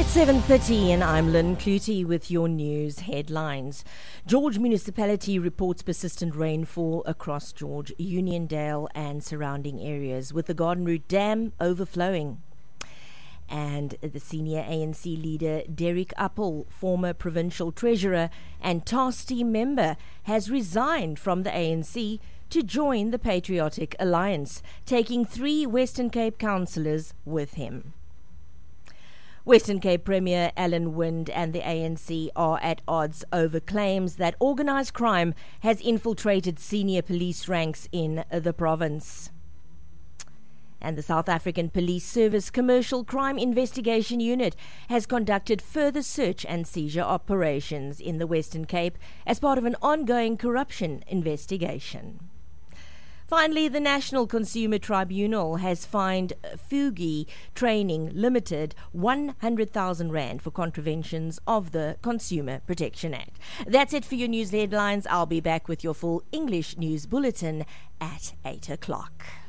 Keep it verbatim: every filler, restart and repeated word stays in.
seven thirty and I'm Lynn Clutie with your news headlines. George Municipality reports persistent rainfall across George, Uniondale and surrounding areas, with the Garden Route Dam overflowing. And the senior A N C leader Derek Appel, former provincial treasurer and task team member, has resigned from the A N C to join the Patriotic Alliance, taking three Western Cape councillors with him. Western Cape Premier Alan Wind and the A N C are at odds over claims that organised crime has infiltrated senior police ranks in the province. And the South African Police Service Commercial Crime Investigation Unit has conducted further search and seizure operations in the Western Cape as part of an ongoing corruption investigation. Finally, the National Consumer Tribunal has fined Fugi Training Limited one hundred thousand rand for contraventions of the Consumer Protection Act. That's it for your news headlines. I'll be back with your full English news bulletin at eight o'clock.